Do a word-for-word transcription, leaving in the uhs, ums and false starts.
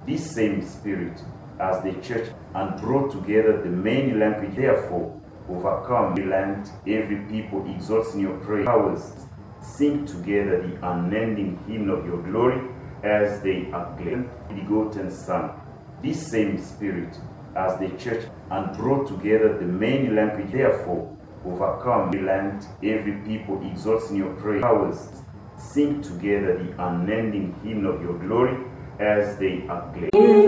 this same Spirit as the church and brought together the many languages. Therefore, overcome the land, every people exalts in your praise. Powers sing together the unending hymn of your glory as they acclaim the begotten Son. This same Spirit as the church and brought together the many languages. Therefore, overcome the land, every people exalts in your praise. Powers sing together the unending hymn of your glory as they acclaim.